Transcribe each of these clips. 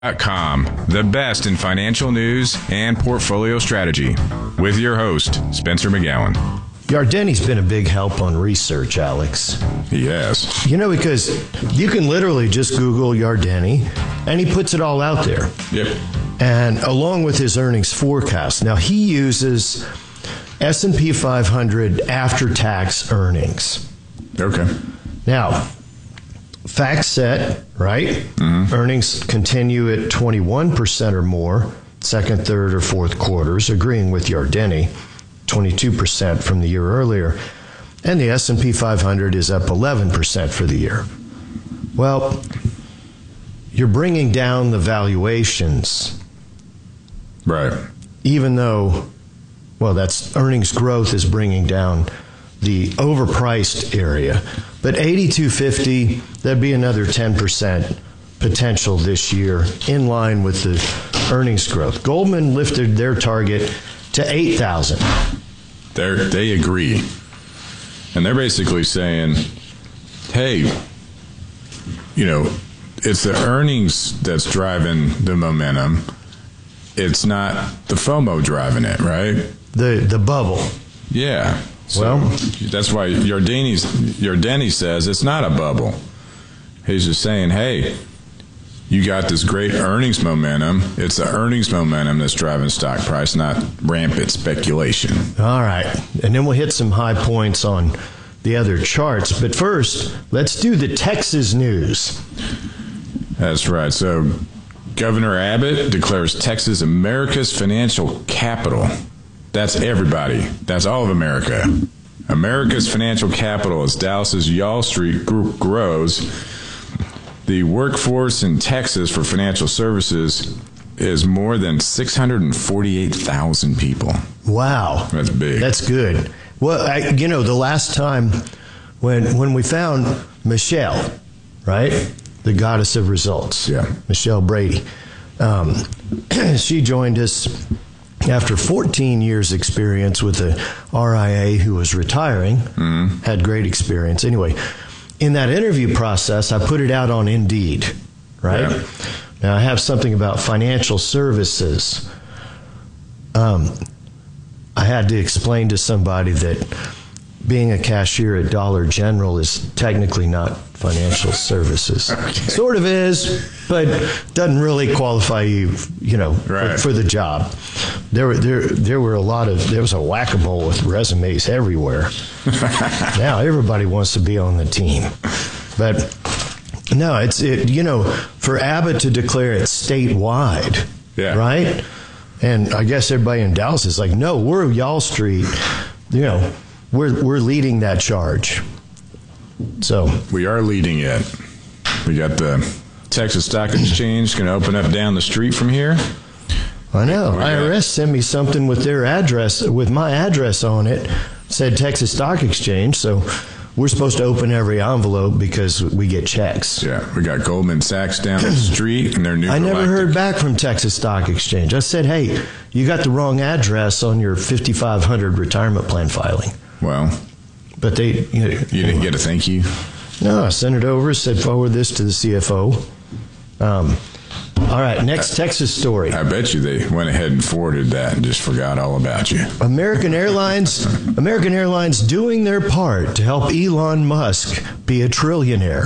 Com, the best in financial news and portfolio strategy, with your host, Spencer McGowan. Yardeni's been a big help on research, Alex. Yes. You know, because you can literally just Google Yardeni, and he puts it all out there. Yep. And along with his earnings forecast. Now, he uses S&P 500 after-tax earnings. Okay. Now, fact set, right? Mm-hmm. Earnings continue at 21% or more, second, third, or fourth quarters, agreeing with Yardeni, 22% from the year earlier. And the S&P 500 is up 11% for the year. Well, you're bringing down the valuations. Right. Even though, well, that's earnings growth is bringing down the overpriced area. But 8250, that'd be another 10% potential this year in line with the earnings growth. Goldman lifted their target to 8,000. They agree. And they're basically saying, hey, you know, it's the earnings that's driving the momentum. It's not the FOMO driving it, right? The bubble. Yeah. So well, that's why Yardeni says it's not a bubble. He's just saying, hey, you got this great earnings momentum. It's the earnings momentum that's driving stock price, not rampant speculation. All right. And then we'll hit some high points on the other charts. But first, let's do the Texas news. That's right. So Governor Abbott declares Texas America's financial capital. That's everybody. That's all of America. America's financial capital as Dallas's Y'all Street Group grows. The workforce in Texas for financial services is more than 648,000 people. Wow. That's big. That's good. Well, the last time when we found Michelle, right, the goddess of results, Michelle Brady, she joined us after 14 years experience with a RIA who was retiring, had great experience. Anyway, in that interview process, I put it out on Indeed, right? Yeah. Now, I have something about financial services. I had to explain to somebody that being a cashier at Dollar General is technically not financial services. Okay. Sort of is, but doesn't really qualify you, right, for the job. There were a lot of, there was a whack-a-mole with resumes everywhere. Now everybody wants to be on the team. But no, for Abbott to declare it statewide, right? And I guess everybody in Dallas is like, no, we're Y'all Street, we're leading that charge. So we are leading it. We got the Texas Stock Exchange going to open up down the street from here. I know. IRS sent me something with their address, with my address on it. Said Texas Stock Exchange. So we're supposed to open every envelope because we get checks. Yeah, we got Goldman Sachs down the street and their new. I never heard back from Texas Stock Exchange. I said, hey, you got the wrong address on your 5500 retirement plan filing. Well, but they, you didn't get a thank you? No, I sent it over, said forward this to the CFO. All right, next Texas story. I bet you they went ahead and forwarded that and just forgot all about you. American Airlines doing their part to help Elon Musk be a trillionaire.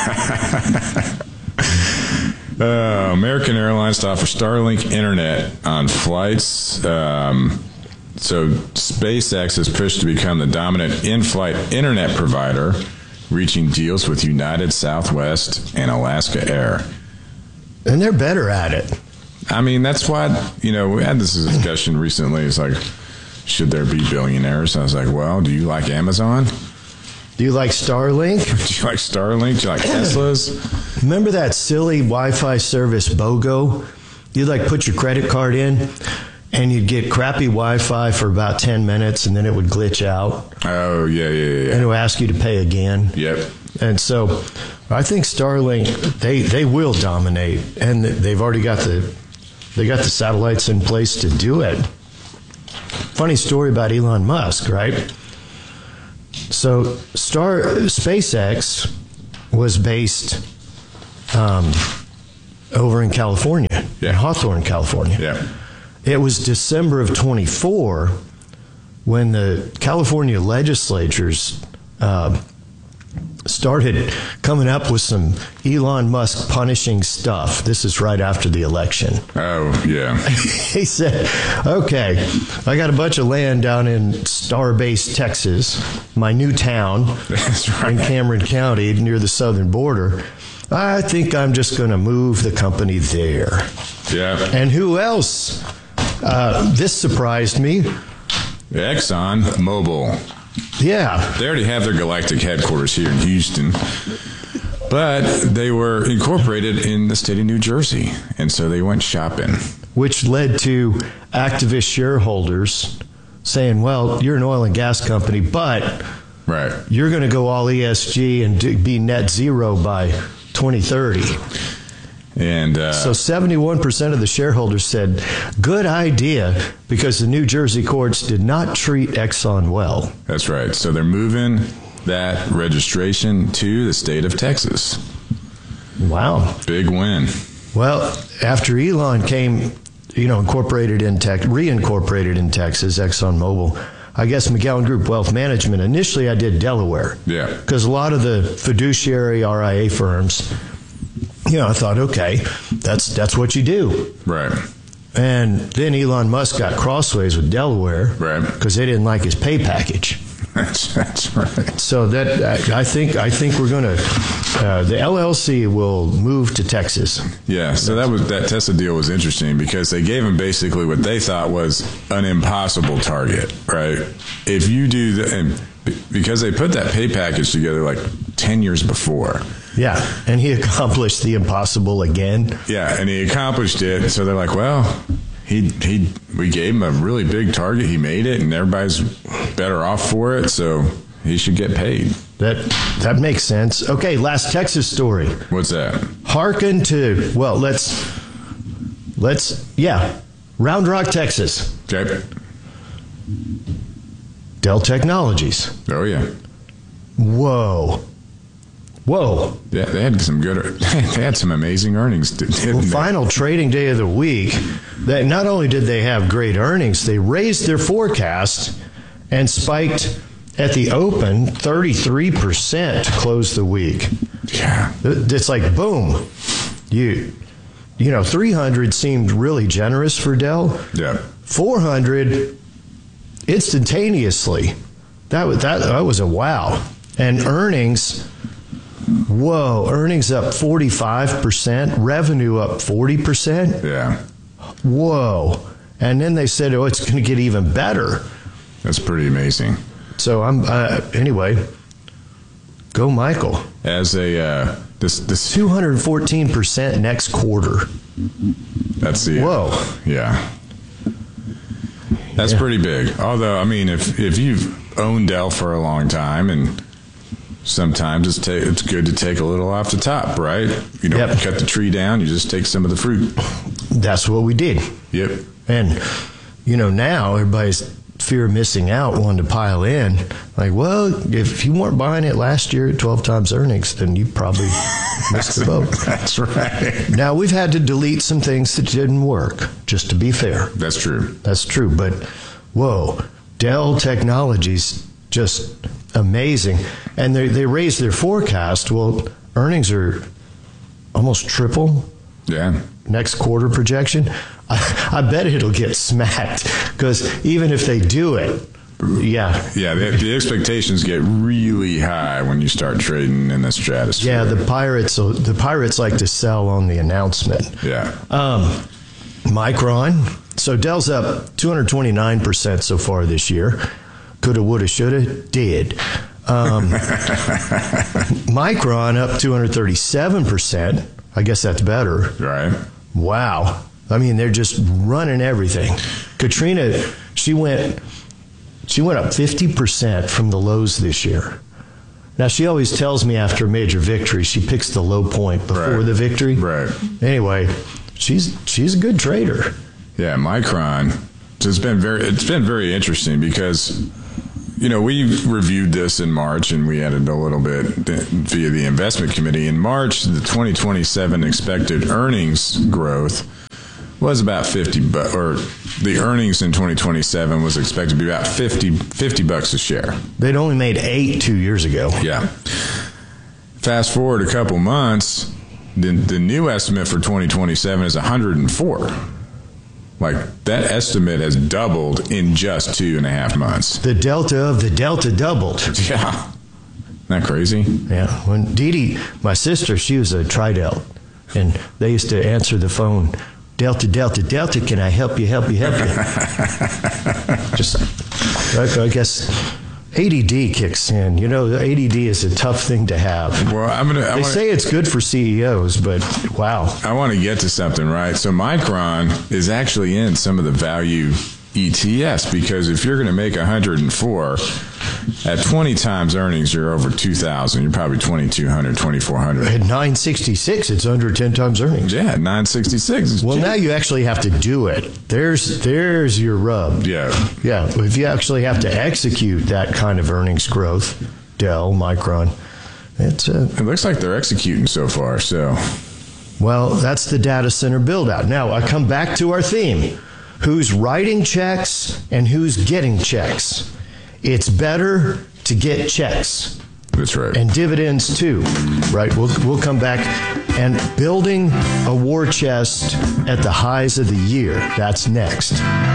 American Airlines to offer Starlink internet on flights. So SpaceX is pushed to become the dominant in-flight internet provider, reaching deals with United, Southwest, and Alaska Air. And they're better at it. I mean, that's why, we had this discussion recently. It's like, should there be billionaires? I was like, well, do you like Amazon? Do you like Starlink? Do you like Starlink? Do you like Teslas? Remember that silly Wi-Fi service BOGO? You'd put your credit card in, and you'd get crappy Wi-Fi for about 10 minutes, and then it would glitch out. Oh, yeah. And it would ask you to pay again. Yep. And so I think Starlink, they will dominate, and they've already got the satellites in place to do it. Funny story about Elon Musk, right? So SpaceX was based over in California, in Hawthorne, California. Yeah. It was December of 24 when the California legislatures started coming up with some Elon Musk punishing stuff. This is right after the election. Oh, yeah. He said, okay, I got a bunch of land down in Starbase, Texas, my new town. That's right. In Cameron County near the southern border. I think I'm just going to move the company there. Yeah. And who else? This surprised me. Exxon Mobil. Yeah. They already have their galactic headquarters here in Houston, but they were incorporated in the state of New Jersey, and so they went shopping. Which led to activist shareholders saying, well, you're an oil and gas company, but you're going to go all ESG and be net zero by 2030. And so 71% of the shareholders said, good idea, because the New Jersey courts did not treat Exxon well. That's right. So they're moving that registration to the state of Texas. Wow. Big win. Well, after Elon came, reincorporated in Texas, ExxonMobil, I guess McGowan Group Wealth Management, initially I did Delaware. Yeah. Because a lot of the fiduciary RIA firms, I thought, okay, that's what you do. Right. And then Elon Musk got crossways with Delaware. Right. Because they didn't like his pay package. That's right. So that I think we're going to the LLC will move to Texas. Yeah. So that Tesla deal was interesting because they gave him basically what they thought was an impossible target, right? If you do and because they put that pay package together like 10 years before. Yeah, and he accomplished the impossible again. Yeah, and he accomplished it. So they're like, well, we gave him a really big target. He made it, and everybody's better off for it. So he should get paid. That makes sense. Okay, last Texas story. What's that? Hearken to Round Rock, Texas. Okay. Dell Technologies. Oh yeah. Whoa. Yeah, they had some amazing earnings. Final trading day of the week. That not only did they have great earnings, they raised their forecast and spiked at the open 33% to close the week. Yeah. It's like boom. 300 seemed really generous for Dell. Yeah. 400 instantaneously. That was a wow. And earnings up 45%, revenue up 40%. Yeah. Whoa. And then they said, it's going to get even better. That's pretty amazing. So anyway, go Michael. As this 214% next quarter. That's the whoa. Yeah. That's pretty big. Although, I mean, if you've owned Dell for a long time, and sometimes it's good to take a little off the top, right? Cut the tree down, you just take some of the fruit. That's what we did. Yep. And, now everybody's fear of missing out, wanting to pile in. Like, well, if you weren't buying it last year at 12 times earnings, then you probably missed the boat. That's right. Now, we've had to delete some things that didn't work, just to be fair. That's true. That's true. But, whoa, Dell Technologies, just amazing. And they raised their forecast. Well, earnings are almost triple. Yeah. Next quarter projection. I bet it'll get smacked because even if they do it, yeah. Yeah, the expectations get really high when you start trading in the stratosphere. Yeah, the pirates like to sell on the announcement. Yeah. Micron. So Dell's up 229% so far this year. Coulda, woulda, shoulda, did. Micron up 237%. I guess that's better. Right. Wow. I mean, they're just running everything. Katrina, she went up 50% from the lows this year. Now, she always tells me after a major victory, she picks the low point before the victory. Right. Anyway, she's a good trader. Yeah, Micron. It's been very interesting because we reviewed this in March, and we added a little bit via the investment committee. In March, the 2027 expected earnings growth was about $50, or the earnings in 2027 was expected to be about $50 a share. They'd only made 8 2 years ago. Yeah. Fast forward a couple months, the new estimate for 2027 is 104. Like, that estimate has doubled in just 2.5 months. The delta of the delta doubled. Yeah. Isn't that crazy? Yeah. When Dee Dee, my sister, she was a Tridelt, and they used to answer the phone, Delta, Delta, Delta, can I help you? Just, I guess ADD kicks in. ADD is a tough thing to have. Well, they say it's good for CEOs, but wow. I want to get to something, right? So Micron is actually in some of the value ETFs, because if you're going to make 104 at 20 times earnings, you're over 2,000. You're probably 2,200, 2,400. At 966, it's under 10 times earnings. Yeah, 966. Well, now you actually have to do it. There's your rub. Yeah. If you actually have to execute that kind of earnings growth, Dell, Micron, it looks like they're executing so far. So, well, that's the data center build out. Now I come back to our theme. Who's writing checks and who's getting checks? It's better to get checks. That's right. And dividends too, right? We'll come back. And building a war chest at the highs of the year. That's next.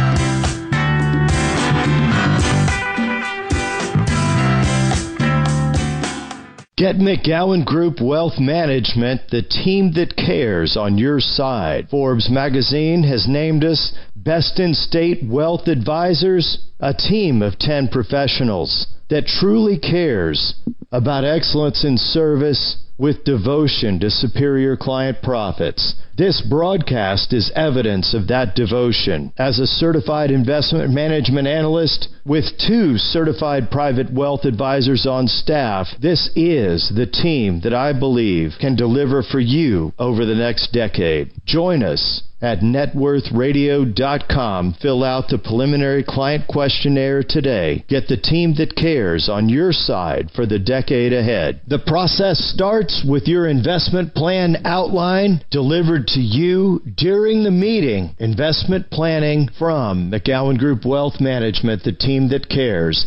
Get McGowan Group Wealth Management, the team that cares, on your side. Forbes magazine has named us Best in State Wealth Advisors, a team of 10 professionals that truly cares about excellence in service with devotion to superior client profits. This broadcast is evidence of that devotion. As a certified investment management analyst with 2 certified private wealth advisors on staff, this is the team that I believe can deliver for you over the next decade. Join us at networthradio.com. Fill out the preliminary client questionnaire today. Get the team that cares on your side for the decade ahead. The process starts with your investment plan outline delivered to you during the meeting. Investment planning from McGowan Group Wealth Management, the team that cares.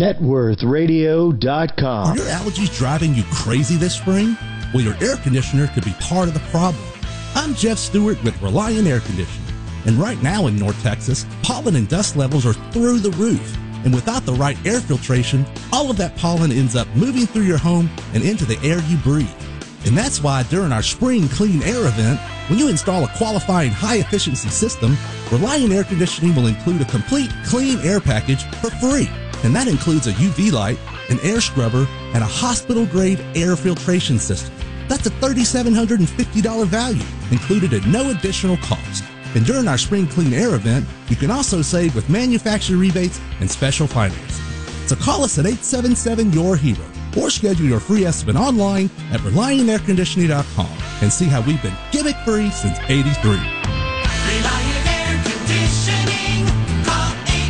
networthradio.com. Are your allergies driving you crazy this spring? Well, your air conditioner could be part of the problem. I'm Jeff Stewart with Reliant Air Conditioning, and right now in North Texas, pollen and dust levels are through the roof, and without the right air filtration, all of that pollen ends up moving through your home and into the air you breathe. And that's why during our Spring Clean Air event, when you install a qualifying high-efficiency system, Reliant Air Conditioning will include a complete clean air package for free, and that includes a UV light, an air scrubber, and a hospital-grade air filtration system. That's a $3,750 value, included at no additional cost. And during our Spring Clean Air event, you can also save with manufacturer rebates and special financing. So call us at 877-YOUR-HERO or schedule your free estimate online at ReliantAirConditioning.com and see how we've been gimmick-free since '83. Reliant Air Conditioning. Call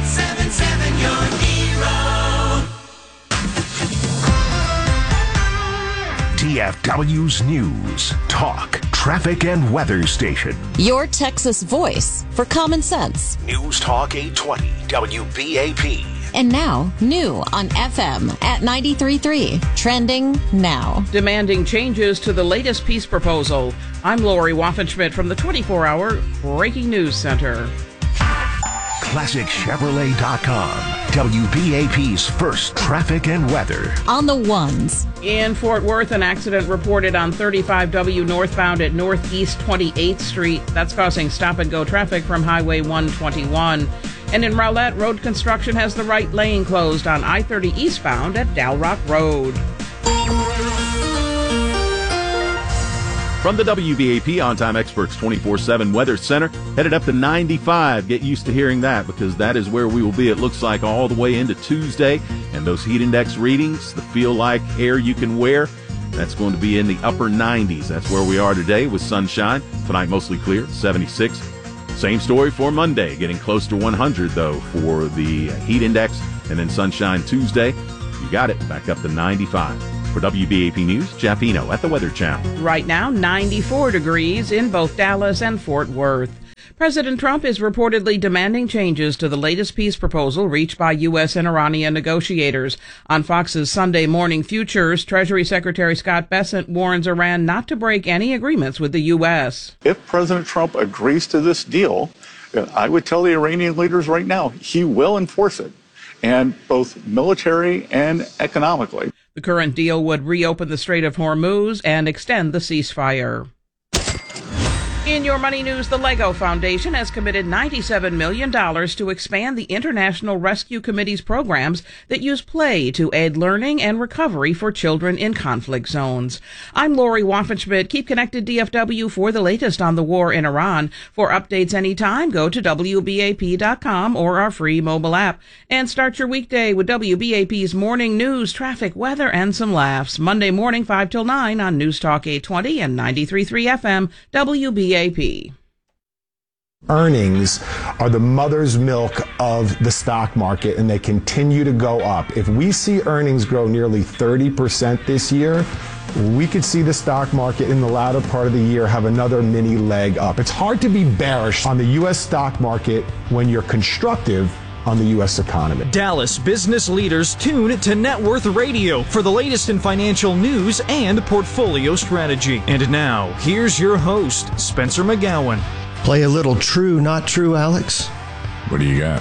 877-YOUR-HERO. DFW's News, Talk, Traffic and Weather Station. Your Texas voice for common sense. News Talk 820 WBAP. And now, new on FM at 93.3. Trending now. Demanding changes to the latest peace proposal. I'm Lori Waffenschmidt from the 24-hour Breaking News Center. ClassicChevrolet.com. WBAP's first traffic and weather. On the ones. In Fort Worth, an accident reported on 35W northbound at Northeast 28th Street. That's causing stop-and-go traffic from Highway 121. And in Rowlett, road construction has the right lane closed on I-30 eastbound at Dalrock Road. From the WBAP On-Time Experts 24/7 Weather Center, headed up to 95. Get used to hearing that because that is where we will be, it looks like, all the way into Tuesday. And those heat index readings, the feel-like air you can wear, that's going to be in the upper 90s. That's where we are today with sunshine. Tonight, mostly clear, 76. Same story for Monday, getting close to 100, though, for the heat index. And then sunshine Tuesday, you got it, back up to 95. For WBAP News, Jeff Eno at the Weather Channel. Right now, 94 degrees in both Dallas and Fort Worth. President Trump is reportedly demanding changes to the latest peace proposal reached by U.S. and Iranian negotiators. On Fox's Sunday Morning Futures, Treasury Secretary Scott Bessent warns Iran not to break any agreements with the U.S. If President Trump agrees to this deal, I would tell the Iranian leaders right now, he will enforce it, and both military and economically. The current deal would reopen the Strait of Hormuz and extend the ceasefire. In your money news, the LEGO Foundation has committed $97 million to expand the International Rescue Committee's programs that use play to aid learning and recovery for children in conflict zones. I'm Lori Waffenschmidt. Keep connected, DFW, for the latest on the war in Iran. For updates anytime, go to WBAP.com or our free mobile app. And start your weekday with WBAP's morning news, traffic, weather, and some laughs. Monday morning, 5 till 9 on News Talk 820 and 93.3 FM, WBAP. Earnings are the mother's milk of the stock market, and they continue to go up. If we see earnings grow nearly 30% this year, we could see the stock market in the latter part of the year have another mini leg up. It's hard to be bearish on the U.S. stock market when you're constructive on the U.S. economy. Dallas business leaders tune to Net Worth Radio for the latest in financial news and portfolio strategy. And now, here's your host, Spencer McGowan. Play a little true, not true, Alex. What do you got?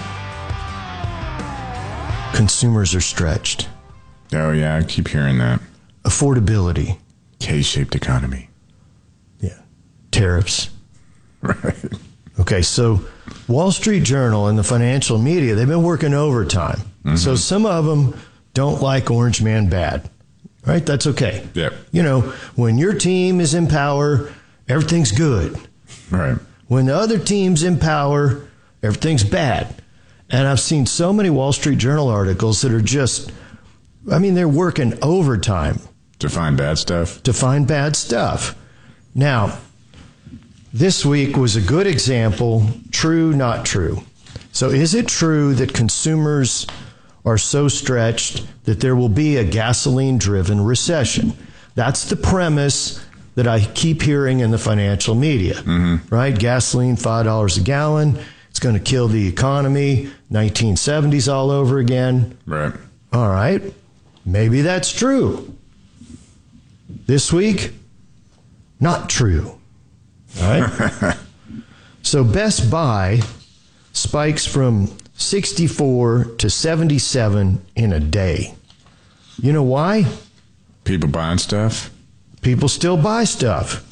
Consumers are stretched. Oh, yeah, I keep hearing that. Affordability. K-shaped economy. Yeah. Tariffs. Right. Okay, so Wall Street Journal and the financial media, they've been working overtime. Mm-hmm. So some of them don't like Orange Man bad, right? That's okay. Yep. You know, when your team is in power, everything's good. Right. When the other team's in power, everything's bad. And I've seen so many Wall Street Journal articles that are just, I mean, they're working overtime. To find bad stuff? To find bad stuff. Now, this week was a good example, true, not true. So is it true that consumers are so stretched that there will be a gasoline-driven recession? That's the premise that I keep hearing in the financial media, right? Gasoline, $5 a gallon. It's going to kill the economy. 1970s all over again. Right. All right. Maybe that's true. This week, not true. All right. So Best Buy spikes from 64 to 77 in a day. You know why? People buying stuff? People still buy stuff.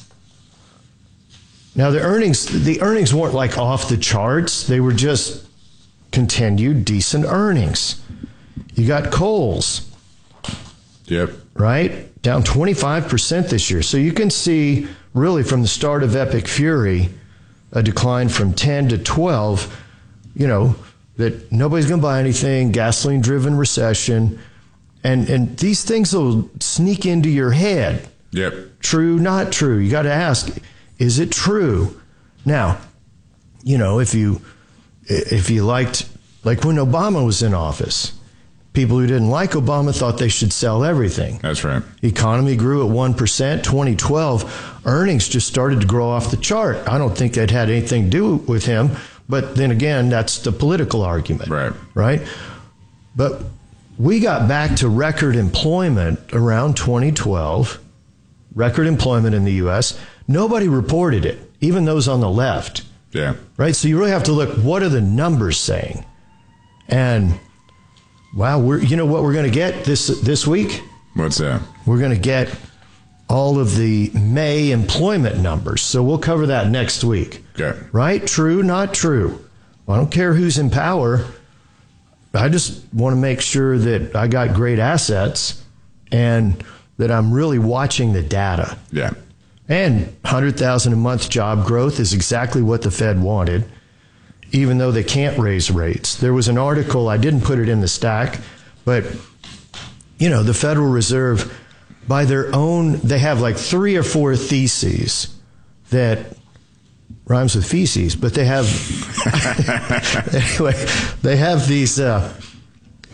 Now the earnings weren't like off the charts. They were just continued decent earnings. You got Kohl's. Yep. Right? Down 25% this year. So you can see really from the start of Epic Fury, a decline from 10 to 12, you know, that nobody's going to buy anything, gasoline-driven recession, and these things will sneak into your head. Yep. True, not true. You got to ask, is it true? Now, you know, if you liked, like when Obama was in office, people who didn't like Obama thought they should sell everything. That's right. Economy grew at 1%. 2012, earnings just started to grow off the chart. I don't think that had anything to do with him. But then again, that's the political argument. Right. Right? But we got back to record employment around 2012. Record employment in the U.S. Nobody reported it, even those on the left. Yeah. Right? So you really have to look, what are the numbers saying? And wow, you know what we're going to get this week? What's that? We're going to get all of the May employment numbers. So we'll cover that next week. Okay. Right? True, not true. I don't care who's in power. I just want to make sure that I got great assets and that I'm really watching the data. Yeah. And 100,000 a month job growth is exactly what the Fed wanted, even though they can't raise rates. There was an article, I didn't put it in the stack, but, you know, the Federal Reserve, by their own, they have like 3 or 4 theses that rhymes with feces, but they have, anyway, they have these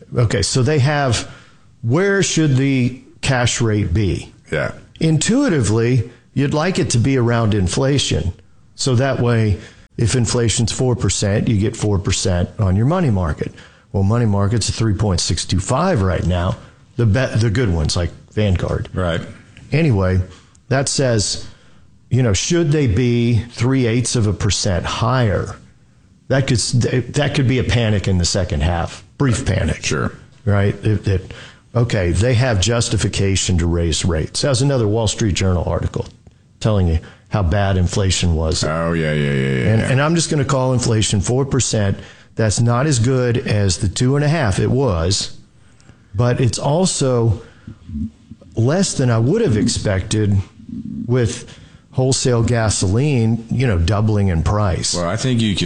Okay, so they have, where should the cash rate be? Yeah. Intuitively, you'd like it to be around inflation. So that way, if inflation's 4%, you get 4% on your money market. Well, money market's at 3.625 right now. The good ones like Vanguard. Right. Anyway, that says, should they be 0.3% higher? That could be a panic in the second half, brief panic. Sure. Right. Okay, they have justification to raise rates. That was another Wall Street Journal article telling you how bad inflation was. Oh, yeah. And I'm just going to call inflation 4%. That's not as good as the 2.5% it was, but it's also less than I would have expected with wholesale gasoline, doubling in price. Well, I think you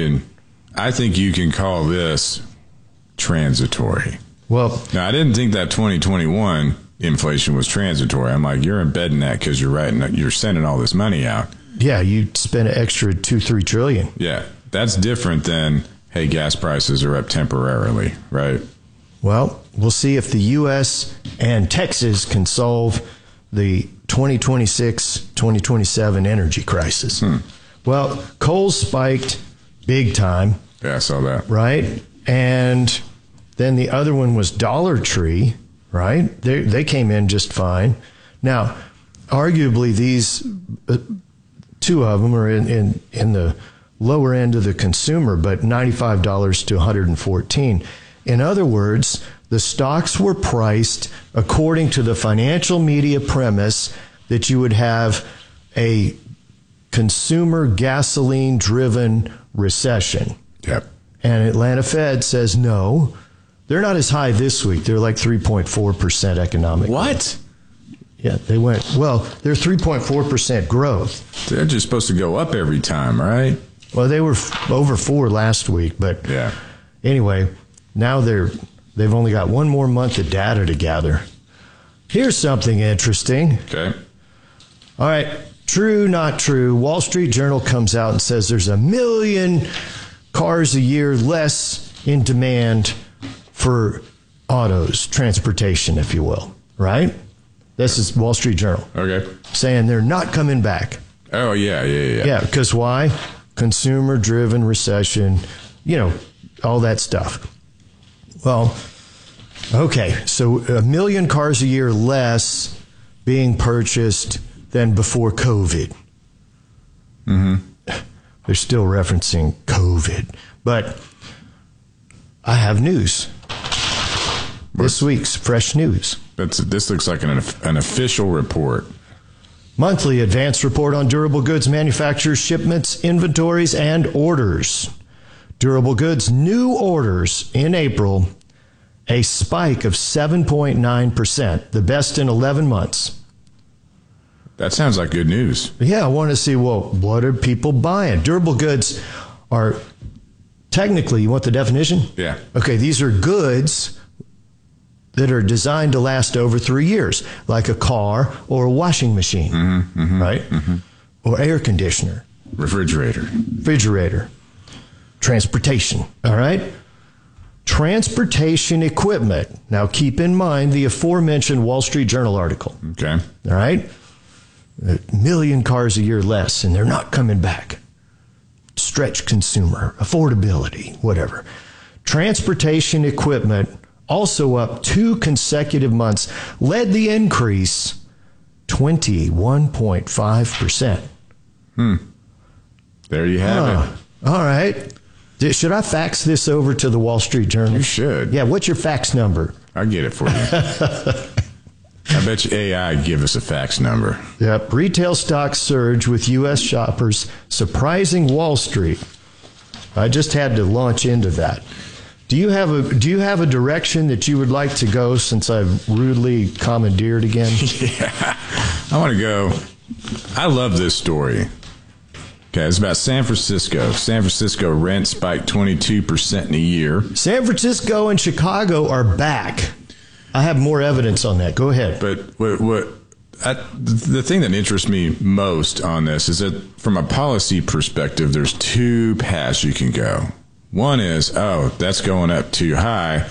can call this transitory. Well, now, I didn't think that 2021 inflation was transitory. I'm like, you're embedding that because you're sending all this money out. Yeah, you spent an extra $2-3 trillion. Yeah, that's different than, hey, gas prices are up temporarily, right? Well, we'll see if the U.S. and Texas can solve the 2026-2027 energy crisis. Well, coal spiked big time. Yeah, I saw that. Right? And then the other one was Dollar Tree, right? They came in just fine. Now, arguably, these two of them are in the lower end of the consumer, but $95 to $114. In other words, the stocks were priced according to the financial media premise that you would have a consumer gasoline-driven recession. Yep. And Atlanta Fed says no. They're not as high this week. They're like 3.4% economic. What? Yeah, they went, they're 3.4% growth. They're just supposed to go up every time, right? Well, they were over 4 last week, but yeah. Anyway, now they've only got one more month of data to gather. Here's something interesting. Okay. All right, true, not true. Wall Street Journal comes out and says there's 1 million cars a year less in demand for autos, transportation, if you will, right? This is Wall Street Journal. Okay. Saying they're not coming back. Oh, yeah. Yeah, because why? Consumer-driven recession, all that stuff. Well, okay, so 1 million cars a year less being purchased than before COVID. Mm-hmm. They're still referencing COVID. But I have news. This week's fresh news. This looks like an official report. Monthly advance report on durable goods manufacturers, shipments, inventories, and orders. Durable goods new orders in April, a spike of 7.9%, the best in 11 months. That sounds like good news. Yeah, I want to see, what are people buying? Durable goods are technically, you want the definition? Yeah. Okay, these are goods that are designed to last over 3 years, like a car or a washing machine, right? Mm-hmm. Or air conditioner. Refrigerator. Transportation, all right? Transportation equipment. Now, keep in mind the aforementioned Wall Street Journal article. Okay. All right? 1 million cars a year less, and they're not coming back. Stretch consumer, affordability, whatever. Transportation equipment, also up 2 consecutive months, led the increase 21.5%. There you have it. All right. Should I fax this over to the Wall Street Journal? You should. Yeah, what's your fax number? I'll get it for you. I bet you AI give us a fax number. Yep. Retail stocks surge with U.S. shoppers surprising Wall Street. I just had to launch into that. Do you have a direction that you would like to go since I've rudely commandeered again? Yeah. I want to go. I love this story. Okay, it's about San Francisco. San Francisco rent spiked 22% in a year. San Francisco and Chicago are back. I have more evidence on that. Go ahead. But the thing that interests me most on this is that from a policy perspective, there's 2 paths you can go. One is, that's going up too high.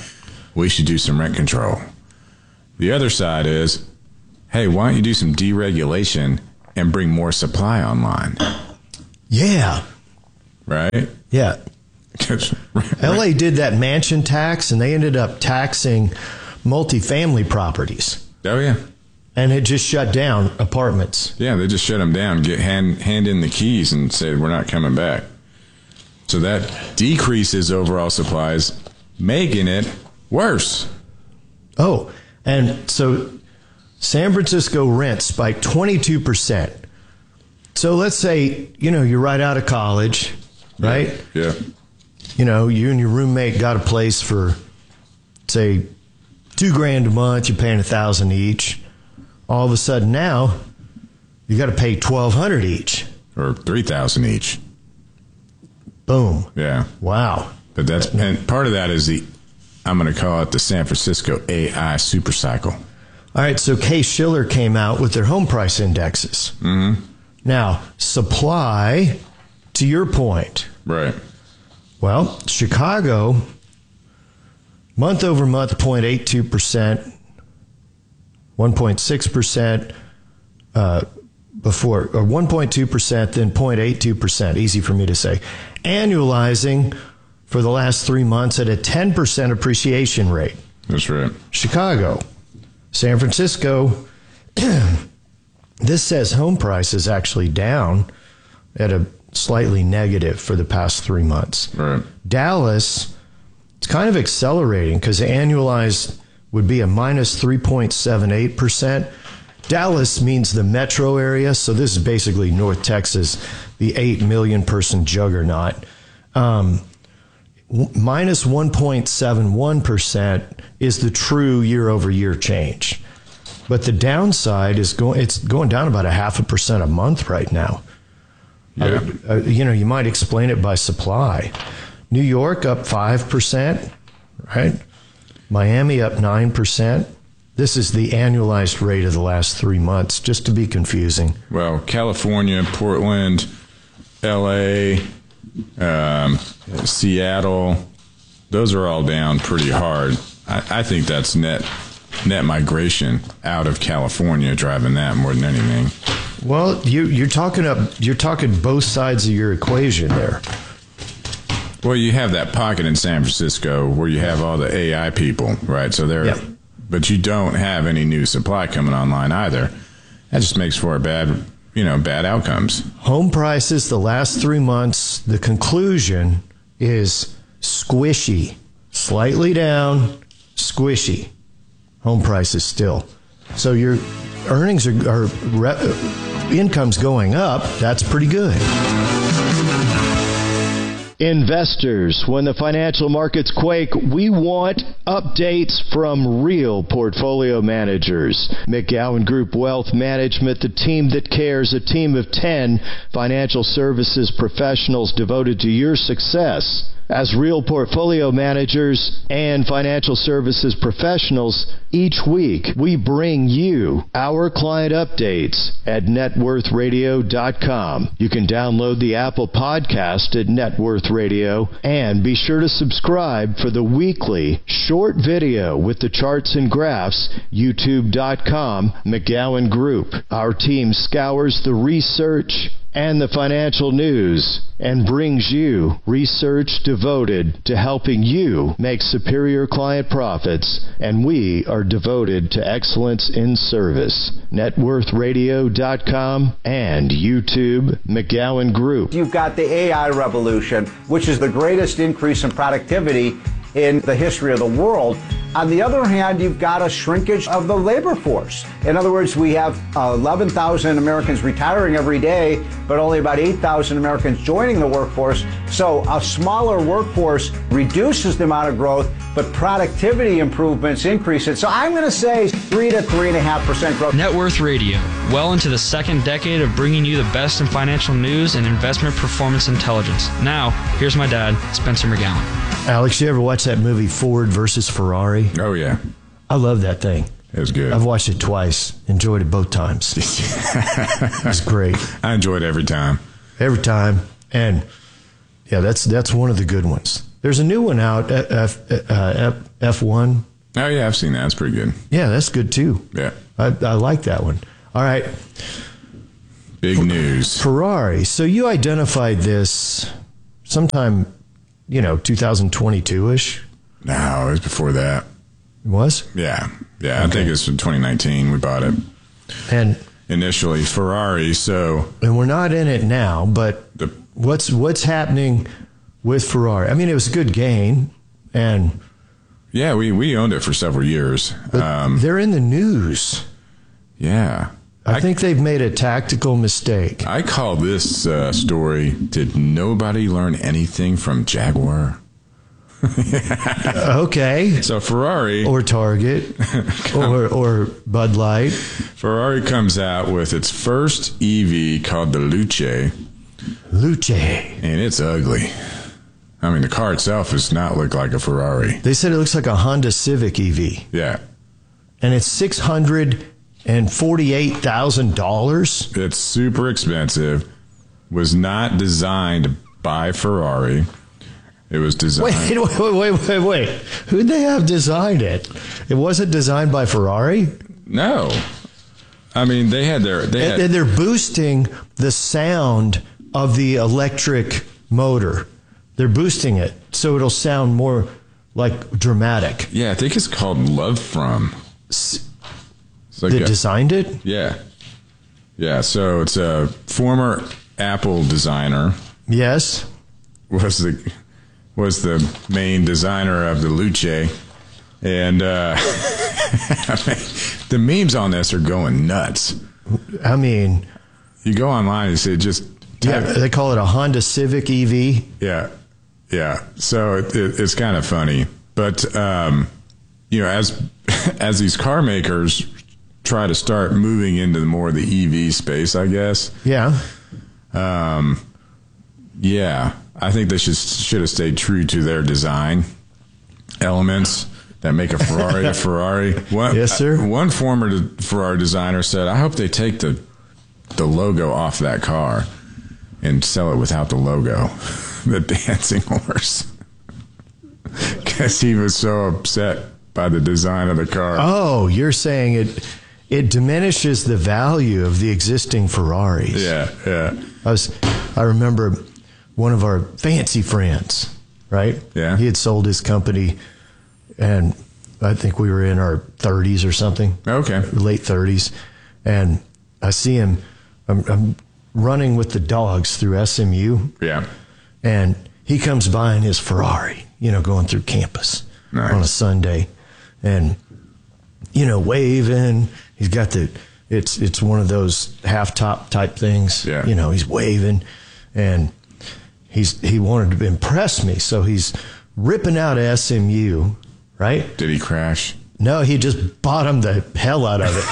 we should do some rent control. The other side is, hey, why don't you do some deregulation and bring more supply online? Yeah. Right? Yeah. LA did that mansion tax, and they ended up taxing multifamily properties. Oh, yeah. And it just shut down apartments. Yeah, they just shut them down, hand in the keys and said, we're not coming back. So that decreases overall supplies, making it worse. Oh, and so San Francisco rent spiked 22%. So let's say, you're right out of college, right? Yeah. You and your roommate got a place for, say, $2,000 a month. You're paying $1,000 each. All of a sudden now, you got to pay $1,200 each, or $3,000 each. Boom. Yeah. Wow. But and part of that is I'm going to call it the San Francisco AI super cycle. All right. So Case-Shiller came out with their home price indexes. Mm-hmm. Now, supply, to your point. Right. Well, Chicago, month over month, 0.82%, 1.6% before, or 1.2%, then 0.82%. Easy for me to say. Annualizing for the last 3 months at a 10% appreciation rate. That's right. Chicago, San Francisco, this says home price is actually down at a slightly negative for the past 3 months. Right. Dallas, it's kind of accelerating because annualized would be a minus 3.78%. Dallas means the metro area, so this is basically North Texas, the 8 million person juggernaut. Minus 1.71% is the true year-over-year change. But the downside is it's going down about 0.5% a month right now. Yeah. You might explain it by supply. New York up 5%, right? Miami up 9%. This is the annualized rate of the last 3 months, just to be confusing. Well, California, Portland, LA, Seattle, those are all down pretty hard. I think that's net migration out of California driving that more than anything. Well, you're talking both sides of your equation there. Well, you have that pocket in San Francisco where you have all the AI people, right? So but you don't have any new supply coming online either. That just makes for bad outcomes. Home prices the last 3 months, the conclusion is squishy, slightly down, squishy. Home prices still. So your earnings are income's going up. That's pretty good. Investors, when the financial markets quake, we want updates from real portfolio managers. McGowan Group Wealth Management, the team that cares, a team of 10 financial services professionals devoted to your success. As real portfolio managers and financial services professionals, each week we bring you our client updates at networthradio.com. You can download the Apple podcast at Net Worth Radio and be sure to subscribe for the weekly short video with the charts and graphs, youtube.com, McGowan Group. Our team scours the research and the financial news and brings you research devoted to helping you make superior client profits, and we are devoted to excellence in service. networthradio.com and YouTube, McGowan Group. You've got the AI revolution, which is the greatest increase in productivity in the history of the world. On the other hand, you've got a shrinkage of the labor force. In other words, we have 11,000 Americans retiring every day, but only about 8,000 Americans joining the workforce. So a smaller workforce reduces the amount of growth, but productivity improvements increase it. So I'm going to say 3 to 3.5% growth. Net Worth Radio, well into the second decade of bringing you the best in financial news and investment performance intelligence. Now, here's my dad, Spencer McGowan. Alex, you ever watch that movie Ford versus Ferrari? Oh, yeah. I love that thing. It was good. I've watched it twice. Enjoyed it both times. It's great. I enjoyed it every time. Every time. And, yeah, that's one of the good ones. There's a new one out, F1. Oh, yeah, I've seen that. It's pretty good. Yeah, that's good, too. Yeah. I like that one. All right. Big news. Ferrari. So you identified this sometime, 2022-ish? No, it was before that. It was? Yeah. Yeah, okay. I think it's from 2019 we bought it. And initially Ferrari, and we're not in it now, but what's happening with Ferrari? I mean, it was a good gain, and yeah, we owned it for several years. They're in the news. Yeah. I think they've made a tactical mistake. I call this story, Did Nobody Learn Anything from Jaguar? Okay. So Ferrari. Or Target. or Bud Light. Ferrari comes out with its first EV called the Luce. Luce. And it's ugly. I mean, the car itself does not look like a Ferrari. They said it looks like a Honda Civic EV. Yeah. And it's $648,000. It's super expensive. Was not designed by Ferrari. It was designed. Wait. Who'd they have designed it? It wasn't designed by Ferrari? No. I mean, they had their... And they're boosting the sound of the electric motor. They're boosting it so it'll sound more like dramatic. Yeah, I think it's called Love From. They designed it? Yeah. Yeah, so it's a former Apple designer. Yes. Was the main designer of the Luce. And I mean, the memes on this are going nuts. I mean, you go online and say just... they call it a Honda Civic EV. Yeah. Yeah. So it's kind of funny. But, as these car makers try to start moving into more of the EV space, I guess. Yeah. Yeah. I think they should have stayed true to their design elements that make a Ferrari a Ferrari. Yes, sir. One former Ferrari designer said, I hope they take the logo off that car and sell it without the logo, the dancing horse. Because he was so upset by the design of the car. Oh, you're saying it diminishes the value of the existing Ferraris. Yeah, yeah. I remember one of our fancy friends, right? Yeah. He had sold his company, and I think we were in our 30s or something. Okay. Late 30s. And I see him, I'm running with the dogs through SMU. Yeah. And he comes by in his Ferrari, going through campus on a Sunday. And, waving. He's got it's one of those half-top type things. Yeah. He's waving. And he wanted to impress me, so he's ripping out SMU, right? Did he crash? No, he just bottomed the hell out of it.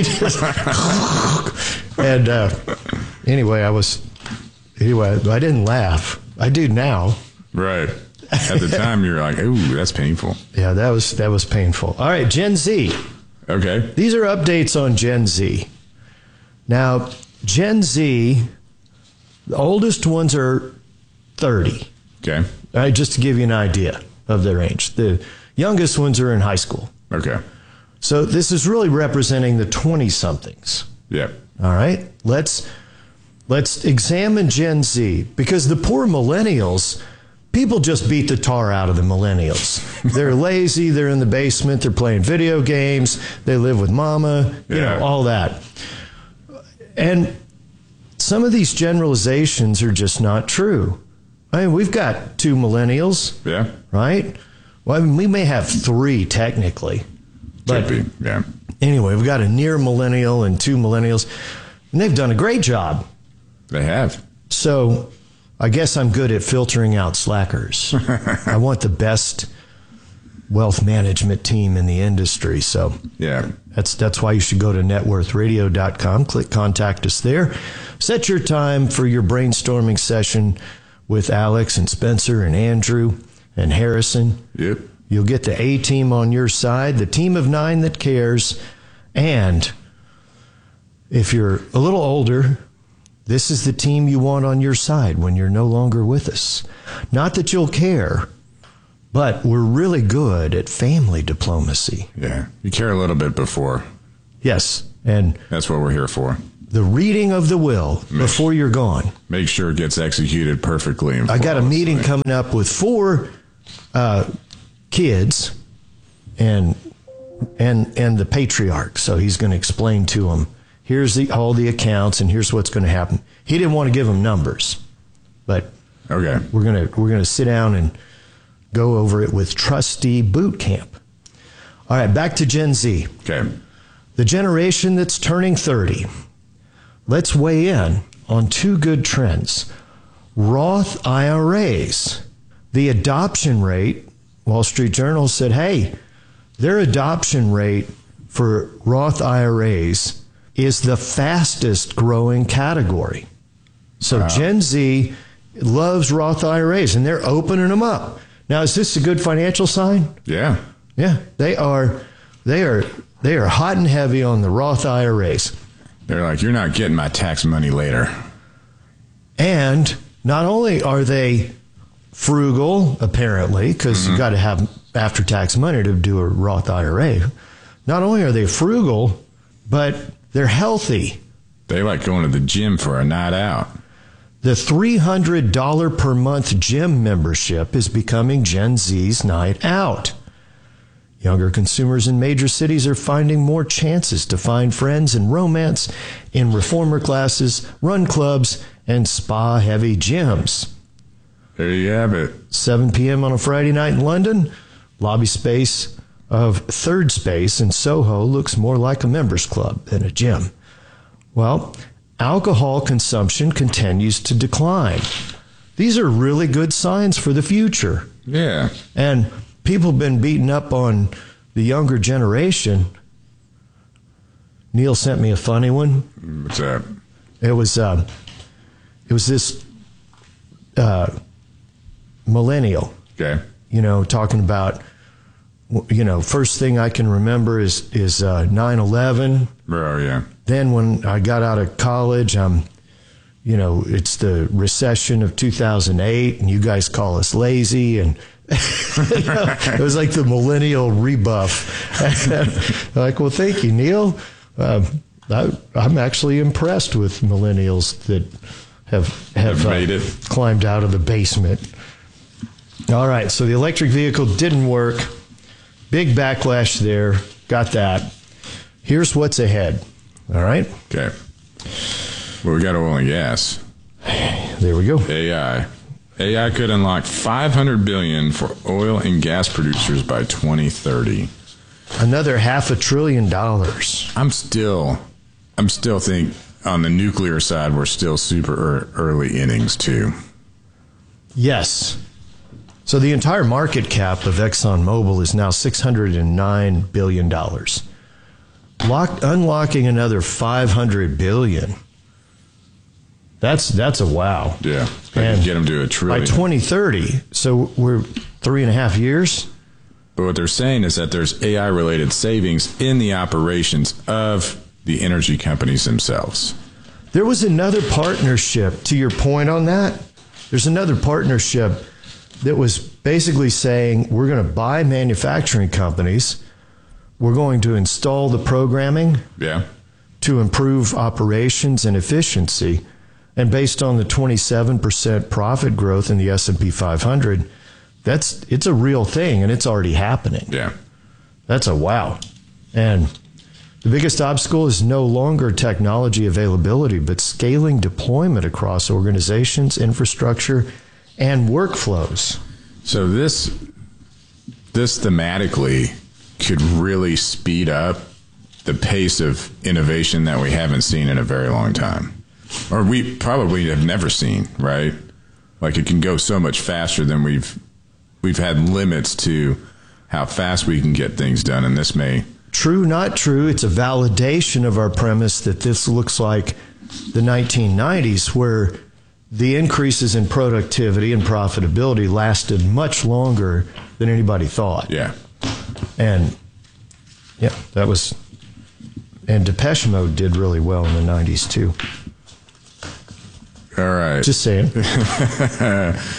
And anyway, I didn't laugh. I do now. Right. At the time, you're like, ooh, that's painful. Yeah, that was painful. All right, Gen Z. Okay. These are updates on Gen Z. Now, Gen Z, the oldest ones are 30. Okay. All right, just to give you an idea of their age. The youngest ones are in high school. Okay. So this is really representing the 20-somethings. Yeah. All right. Let's examine Gen Z, because the poor millennials, people just beat the tar out of the millennials. They're lazy. They're in the basement. They're playing video games. They live with mama. All that. And some of these generalizations are just not true. I mean, we've got 2 millennials. Yeah. Right? Well, I mean, we may have 3 technically. But could be. Yeah. Anyway, we've got a near millennial and 2 millennials, and they've done a great job. They have. So I guess I'm good at filtering out slackers. I want the best wealth management team in the industry. So yeah, that's why you should go to networthradio.com, click contact us there. Set your time for your brainstorming session with Alex and Spencer and Andrew and Harrison. Yep. You'll get the A team on your side, the team of 9 that cares. And if you're a little older, this is the team you want on your side when you're no longer with us. Not that you'll care, but we're really good at family diplomacy. Yeah. You care a little bit before. Yes. And that's what we're here for. The reading of the will before you're gone. Make sure it gets executed perfectly. I got a meeting coming up with 4 kids and the patriarch. So he's going to explain to them, here's all the accounts and here's what's going to happen. He didn't want to give them numbers, but okay, we're gonna sit down and go over it with trustee boot camp. All right, back to Gen Z. Okay, the generation that's turning 30. Let's weigh in on 2 good trends. Roth IRAs. The adoption rate, Wall Street Journal said, hey, their adoption rate for Roth IRAs is the fastest growing category. So wow. Gen Z loves Roth IRAs, and they're opening them up. Now, is this a good financial sign? Yeah. Yeah, they are hot and heavy on the Roth IRAs. They're like, you're not getting my tax money later. And not only are they frugal, apparently, because you got to have after-tax money to do a Roth IRA. Not only are they frugal, but they're healthy. They like going to the gym for a night out. The $300 per month gym membership is becoming Gen Z's night out. Younger consumers in major cities are finding more chances to find friends and romance in reformer classes, run clubs, and spa-heavy gyms. There you have it. 7 p.m. on a Friday night in London, lobby space of Third Space in Soho looks more like a members club than a gym. Well, alcohol consumption continues to decline. These are really good signs for the future. Yeah. And people have been beating up on the younger generation. Neil sent me a funny one. What's that? It was this millennial. Okay. Talking about, first thing I can remember is 9/11. Oh, yeah. Then when I got out of college, it's the recession of 2008, and you guys call us lazy, and it was like the millennial rebuff. Like, well, thank you, Neil. I'm actually impressed with millennials that have made it, climbed out of the basement. All right, so the electric vehicle didn't work. Big backlash there. Got that. Here's what's ahead. All right? Okay. Well, we got oil and gas. There we go. AI. AI could unlock $500 billion for oil and gas producers by 2030. Another $500 billion. I'm still think on the nuclear side, we're still super early innings too. Yes. So the entire market cap of ExxonMobil is now $609 billion. Unlocking another $500 billion. That's a wow. Yeah. And get them to $1 trillion. By 2030, so we're 3.5 years. But what they're saying is that there's AI-related savings in the operations of the energy companies themselves. There was another partnership, to your point on that. There's another partnership that was basically saying we're going to buy manufacturing companies. We're going to install the programming to improve operations and efficiency. And based on the 27% profit growth in the S&P 500, it's a real thing, and it's already happening. Yeah. That's a wow. And the biggest obstacle is no longer technology availability, but scaling deployment across organizations, infrastructure, and workflows. So this thematically could really speed up the pace of innovation that we haven't seen in a very long time. Or we probably have never seen, right? Like it can go so much faster than we've had limits to how fast we can get things done, and this may... True, not true. It's a validation of our premise that this looks like the 1990s, where the increases in productivity and profitability lasted much longer than anybody thought. Yeah. And, yeah, that was... And Depeche Mode did really well in the 90s, too. All right. Just saying.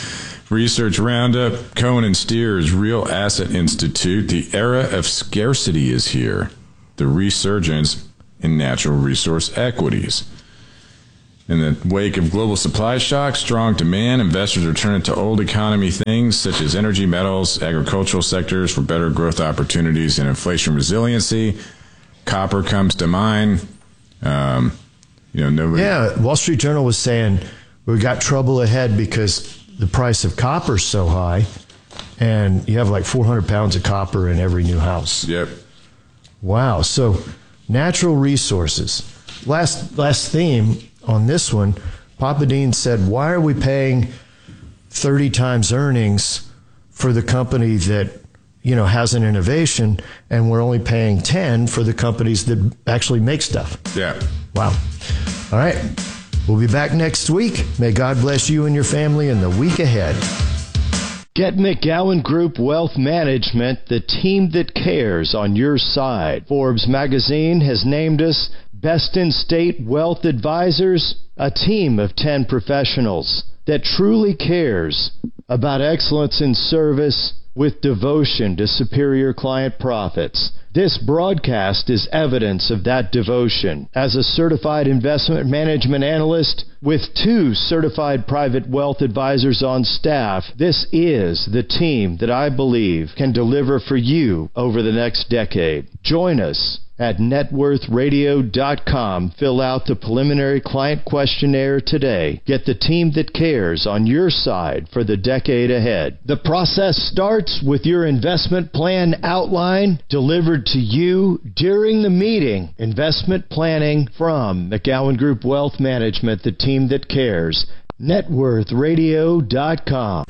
Research Roundup, Cohen and Steers Real Asset Institute. The era of scarcity is here. The resurgence in natural resource equities. In the wake of global supply shock, strong demand, investors are turning to old economy things such as energy, metals, agricultural sectors for better growth opportunities and inflation resiliency. Copper comes to mind. Nobody. Yeah, Wall Street Journal was saying we got trouble ahead because the price of copper is so high, and you have like 400 pounds of copper in every new house. Yep. Wow. So natural resources. Last theme on this one, Papa Dean said, why are we paying 30 times earnings for the company that, has an innovation, and we're only paying 10 for the companies that actually make stuff? Yeah. Wow. All right. We'll be back next week. May God bless you and your family in the week ahead. Get McGowan Group Wealth Management, the team that cares, on your side. Forbes magazine has named us Best in State Wealth Advisors, a team of 10 professionals that truly cares about excellence in service with devotion to superior client profits. This broadcast is evidence of that devotion. As a certified investment management analyst with 2 certified private wealth advisors on staff, this is the team that I believe can deliver for you over the next decade. Join us at networthradio.com. Fill out the preliminary client questionnaire today. Get the team that cares on your side for the decade ahead. The process starts with your investment plan outline delivered to you during the meeting. Investment planning from McGowan Group Wealth Management, the team that cares. networthradio.com.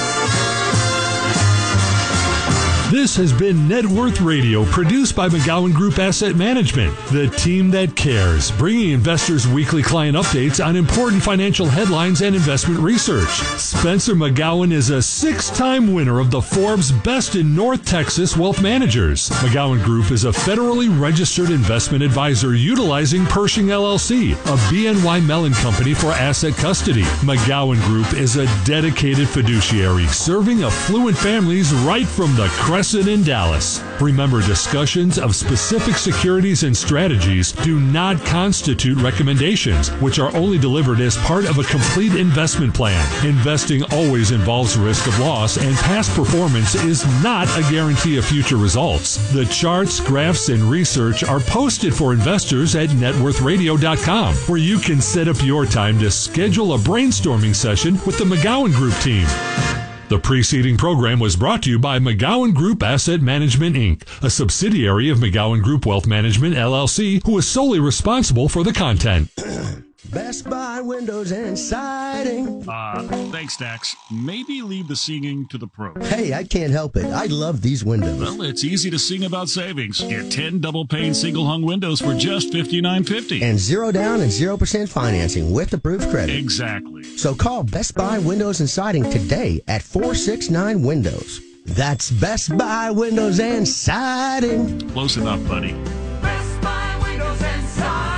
This has been Net Worth Radio, produced by McGowan Group Asset Management, the team that cares, bringing investors weekly client updates on important financial headlines and investment research. Spencer McGowan is a 6-time winner of the Forbes Best in North Texas Wealth Managers. McGowan Group is a federally registered investment advisor utilizing Pershing LLC, a BNY Mellon company for asset custody. McGowan Group is a dedicated fiduciary serving affluent families right from the Crescent in Dallas. Remember, discussions of specific securities and strategies do not constitute recommendations, which are only delivered as part of a complete investment plan. Investing always involves risk of loss, and past performance is not a guarantee of future results. The charts, graphs, and research are posted for investors at networthradio.com, where you can set up your time to schedule a brainstorming session with the McGowan Group team. The preceding program was brought to you by McGowan Group Asset Management, Inc., a subsidiary of McGowan Group Wealth Management, LLC, who is solely responsible for the content. Best Buy Windows and Siding. Thanks, Dax. Maybe leave the singing to the pros. Hey, I can't help it. I love these windows. Well, it's easy to sing about savings. Get 10 double-pane single-hung windows for just $59.50. And 0 down and 0% financing with approved credit. Exactly. So call Best Buy Windows and Siding today at 469 Windows. That's Best Buy Windows and Siding. Close enough, buddy. Best Buy Windows and Siding.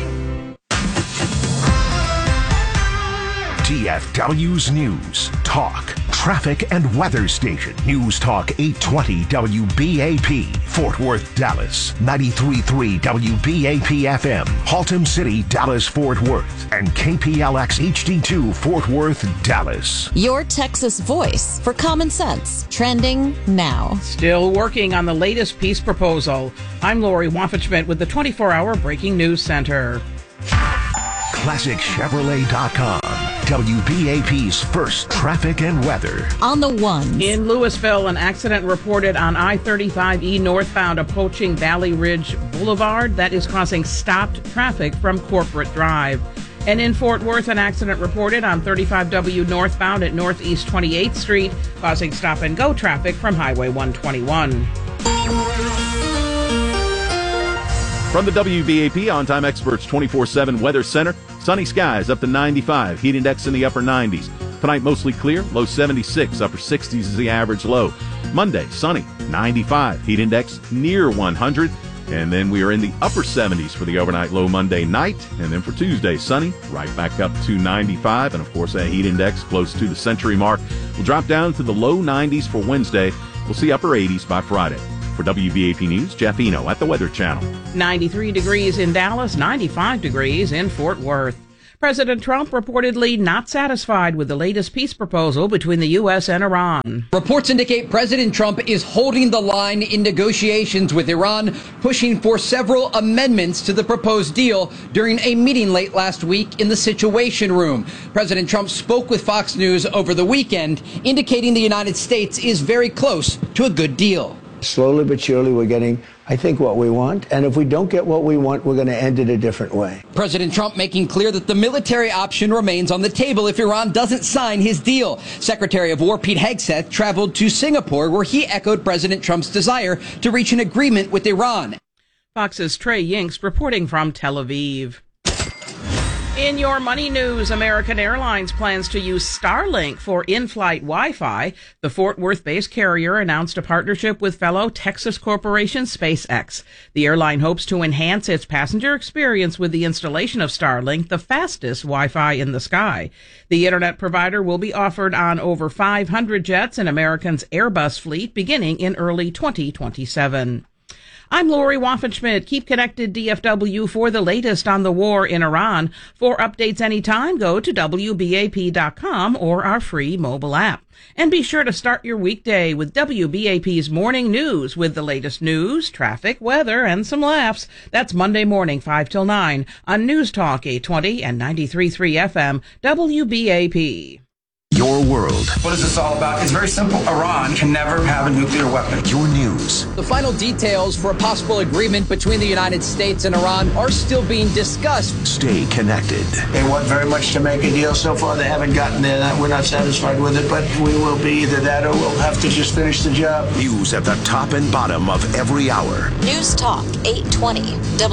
DFW's News, Talk, Traffic and Weather Station. News Talk 820 WBAP, Fort Worth, Dallas. 93.3 WBAP FM, Haltom City, Dallas, Fort Worth. And KPLX HD2, Fort Worth, Dallas. Your Texas voice for common sense. Trending now. Still working on the latest peace proposal. I'm Lori Waffenschmidt with the 24-hour Breaking News Center. ClassicChevrolet.com. WBAP's first traffic and weather. On the ones. In Louisville, an accident reported on I-35E northbound approaching Valley Ridge Boulevard that is causing stopped traffic from Corporate Drive. And in Fort Worth, an accident reported on 35W northbound at Northeast 28th Street, causing stop-and-go traffic from Highway 121. From the WBAP On-Time Experts 24/7 Weather Center, sunny skies up to 95, heat index in the upper 90s. Tonight, mostly clear, low 76, upper 60s is the average low. Monday, sunny, 95, heat index near 100. And then we are in the upper 70s for the overnight low Monday night. And then for Tuesday, sunny, right back up to 95. And, of course, that heat index close to the century mark. will drop down to the low 90s for Wednesday. We'll see upper 80s by Friday. For WBAP News, Jeff Eno at the Weather Channel. 93 degrees in Dallas, 95 degrees in Fort Worth. President Trump reportedly not satisfied with the latest peace proposal between the U.S. and Iran. Reports indicate President Trump is holding the line in negotiations with Iran, pushing for several amendments to the proposed deal during a meeting late last week in the Situation Room. President Trump spoke with Fox News over the weekend, indicating the United States is very close to a good deal. Slowly but surely, we're getting, I think, what we want. And if we don't get what we want, we're going to end it a different way. President Trump making clear that the military option remains on the table if Iran doesn't sign his deal. Secretary of War Pete Hegseth traveled to Singapore, where he echoed President Trump's desire to reach an agreement with Iran. Fox's Trey Yinks reporting from Tel Aviv. In your money news, American Airlines plans to use Starlink for in-flight Wi-Fi. The Fort Worth-based carrier announced a partnership with fellow Texas corporation SpaceX. The airline hopes to enhance its passenger experience with the installation of Starlink, the fastest Wi-Fi in the sky. The internet provider will be offered on over 500 jets in American's Airbus fleet beginning in early 2027. I'm Lori Waffenschmidt. Keep connected, DFW, for the latest on the war in Iran. For updates anytime, go to WBAP.com or our free mobile app. And be sure to start your weekday with WBAP's Morning News with the latest news, traffic, weather, and some laughs. That's Monday morning, 5 till 9 on News Talk 820 and 93.3 FM, WBAP. Your world. What is this all about? It's very simple. Iran can never have a nuclear weapon. Your news. The final details for a possible agreement between the United States and Iran are still being discussed. Stay connected. They want very much to make a deal. So far, they haven't gotten there. We're not satisfied with it, but we will be either that or we'll have to just finish the job. News at the top and bottom of every hour. News Talk 820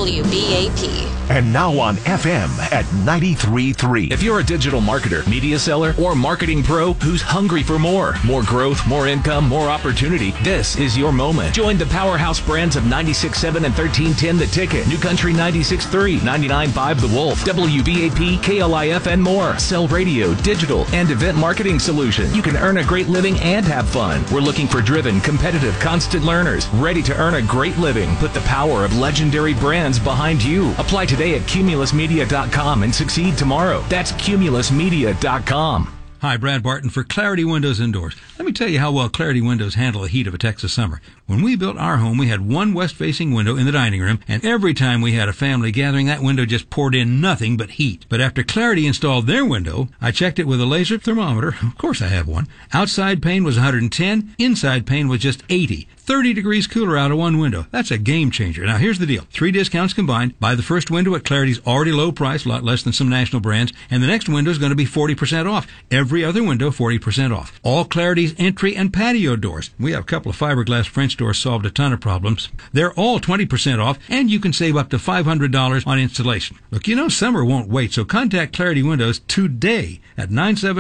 WBAP. And now on FM at 93.3. If you're a digital marketer, media seller, or marketing pro who's hungry for more growth, more income, more opportunity, this is your moment. Join the powerhouse brands of 96.7 and 1310 The Ticket, New Country 96.3, 99.5 The Wolf, WBAP, KLIF, and more. Sell radio, digital, and event marketing solutions. You can earn a great living and have fun. We're looking for driven, competitive, constant learners, ready to earn a great living. Put the power of legendary brands behind you. Apply today at cumulusmedia.com and succeed tomorrow. That's cumulusmedia.com. Hi, Brad Barton for Clarity Windows and Doors. Let me tell you how well Clarity Windows handle the heat of a Texas summer. When we built our home, we had one west-facing window in the dining room, and every time we had a family gathering, that window just poured in nothing but heat. But after Clarity installed their window, I checked it with a laser thermometer. Of course I have one. Outside pane was 110, inside pane was just 80. 30 degrees cooler out of one window. That's a game changer. Now, here's the deal. 3 discounts combined. Buy the first window at Clarity's already low price, a lot less than some national brands, and the next window is going to be 40% off. Every other window, 40% off. All Clarity's entry and patio doors. We have a couple of fiberglass French doors, solved a ton of problems. They're all 20% off, and you can save up to $500 on installation. Look, you know summer won't wait, so contact Clarity Windows today at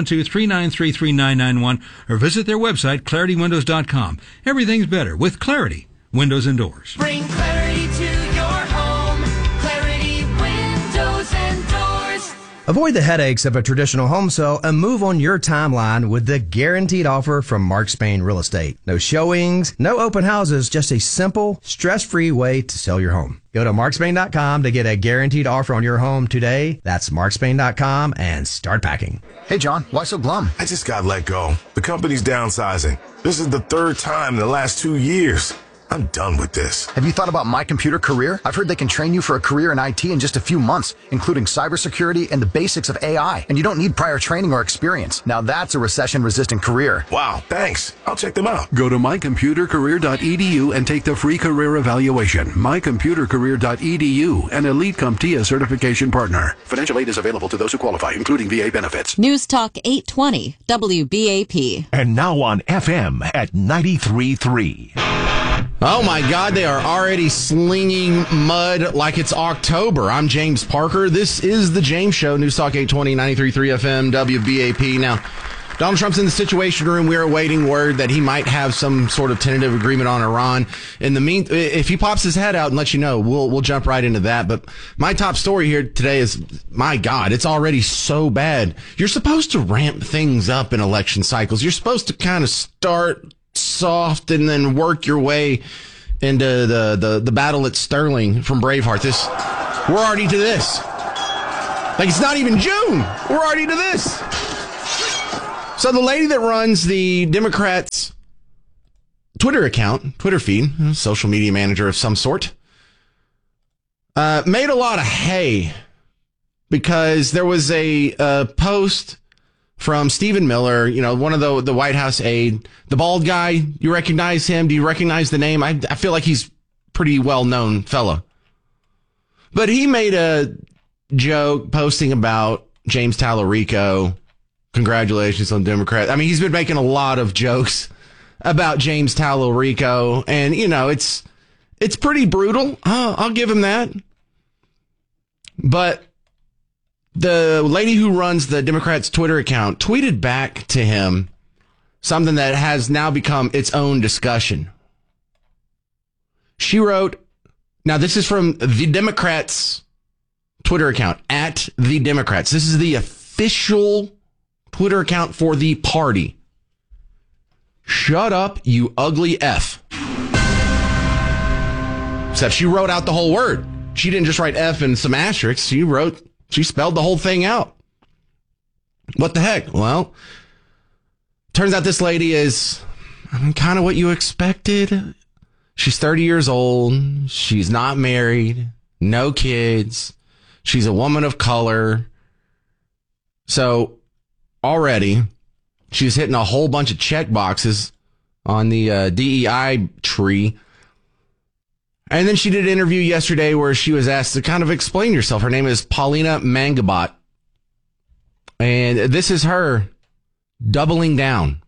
972-393-3991 or visit their website, ClarityWindows.com. Everything's better with Clarity Windows and Doors. Bring clarity to your home. Clarity Windows and Doors. Avoid the headaches of a traditional home sale and move on your timeline with the guaranteed offer from Mark Spain Real Estate. No showings, no open houses, just a simple, stress-free way to sell your home. Go to markspain.com to get a guaranteed offer on your home today. That's markspain.com and start packing. Hey, John, why so glum? I just got let go. The company's downsizing. This is the third time in the last 2 years. I'm done with this. Have you thought about My Computer Career? I've heard they can train you for a career in IT in just a few months, including cybersecurity and the basics of AI. And you don't need prior training or experience. Now that's a recession-resistant career. Wow, thanks. I'll check them out. Go to mycomputercareer.edu and take the free career evaluation. mycomputercareer.edu, an Elite CompTIA certification partner. Financial aid is available to those who qualify, including VA benefits. News Talk 820 WBAP. And now on FM at 93.3. Oh my God, they are already slinging mud like it's October. I'm James Parker. This is The James Show, News Talk 820, 93.3 FM, WBAP. Now, Donald Trump's in the Situation Room. We're awaiting word that he might have some sort of tentative agreement on Iran. In the if he pops his head out and lets you know, we'll jump right into that. But my top story here today is, my God, it's already so bad. You're supposed to ramp things up in election cycles. You're supposed to kind of start soft and then work your way into the battle at Sterling from Braveheart. We're already to this. Like, it's not even June. We're already to this. So the lady that runs the Democrats' Twitter account, Twitter feed, social media manager of some sort, made a lot of hay because there was a post from Stephen Miller, one of the White House aide, the bald guy. You recognize him? Do you recognize the name? I feel like he's pretty well-known fella. But he made a joke posting about James Tallarico. Congratulations on Democrats. I mean, he's been making a lot of jokes about James Tallarico, and it's pretty brutal. I'll give him that. But the lady who runs the Democrats' Twitter account tweeted back to him something that has now become its own discussion. She wrote, now this is from the Democrats' Twitter account, at the Democrats. This is the official Twitter account for the party. Shut up, you ugly F. Except she wrote out the whole word. She didn't just write F and some asterisks. She spelled the whole thing out. What the heck? Well, turns out this lady is kind of what you expected. She's 30 years old. She's not married. No kids. She's a woman of color. So already she's hitting a whole bunch of check boxes on the DEI tree. And then she did an interview yesterday where she was asked to kind of explain herself. Her name is Paulina Mangabot. And this is her doubling down.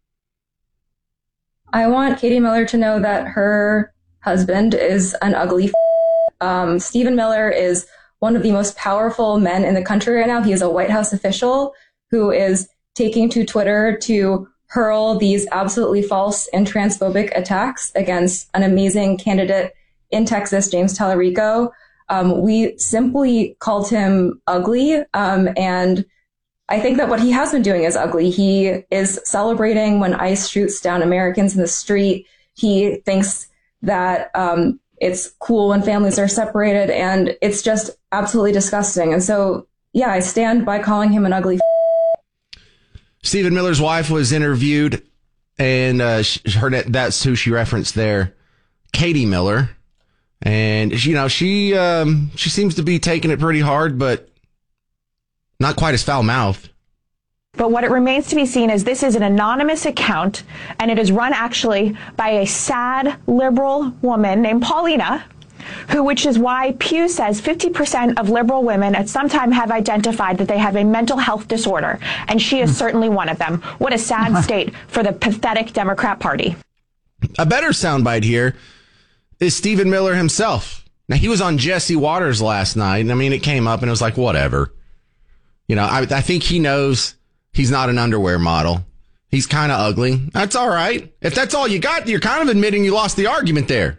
I want Katie Miller to know that her husband is an ugly Stephen Miller is one of the most powerful men in the country right now. He is a White House official who is taking to Twitter to hurl these absolutely false and transphobic attacks against an amazing candidate in Texas, James Tallarico. We simply called him ugly. And I think that what he has been doing is ugly. He is celebrating when ICE shoots down Americans in the street. He thinks that it's cool when families are separated, and it's just absolutely disgusting. And so, yeah, I stand by calling him an ugly. Stephen Miller's wife was interviewed, and that's who she referenced there, Katie Miller. And, she seems to be taking it pretty hard, but not quite as foul-mouthed. But what it remains to be seen is this is an anonymous account, and it is run actually by a sad liberal woman named Paulina, which is why Pew says 50% of liberal women at some time have identified that they have a mental health disorder, and she is certainly one of them. What a sad state for the pathetic Democrat Party. A better soundbite here is Stephen Miller himself. Now, he was on Jesse Waters last night, and I mean, it came up, and it was like, whatever. I think he knows he's not an underwear model. He's kind of ugly. That's all right. If that's all you got, you're kind of admitting you lost the argument there.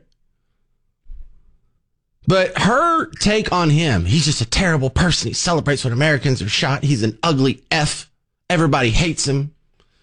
But her take on him, he's just a terrible person. He celebrates when Americans are shot. He's an ugly F. Everybody hates him.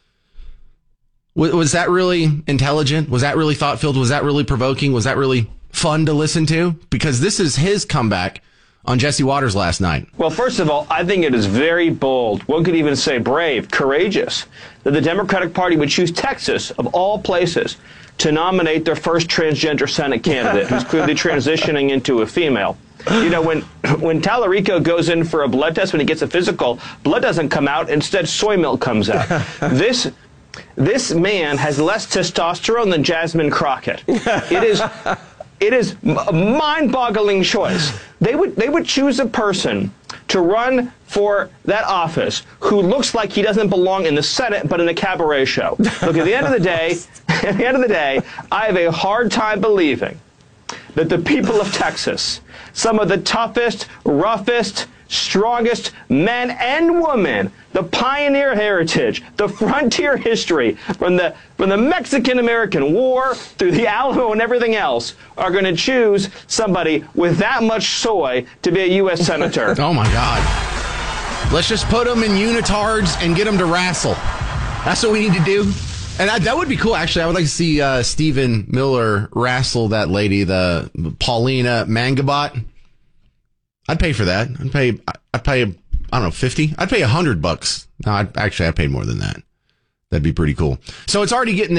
Was that really intelligent? Was that really thought-filled? Was that really provoking? Was that really fun to listen to? Because this is his comeback on Jesse Waters last night. Well, first of all, I think it is very bold. One could even say brave, courageous, that the Democratic Party would choose Texas, of all places, to nominate their first transgender Senate candidate who's clearly transitioning into a female. When Tallarico goes in for a blood test, when he gets a physical, blood doesn't come out. Instead, soy milk comes out. This man has less testosterone than Jasmine Crockett. It is a mind-boggling choice. They would choose a person to run for that office who looks like he doesn't belong in the Senate, but in a cabaret show. Look, at the end of the day, I have a hard time believing that the people of Texas, some of the toughest, roughest, strongest men and women, the pioneer heritage, the frontier history, from the Mexican-American War through the Alamo and everything else, are going to choose somebody with that much soy to be a U.S. Senator. Oh, my God. Let's just put them in unitards and get them to wrestle. That's what we need to do. And that would be cool, actually. I would like to see Stephen Miller wrestle that lady, the Paulina Mangabot. I'd pay for that. I'd pay, I don't know, 50? I'd pay $100. No, I'd pay more than that. That'd be pretty cool. So it's already getting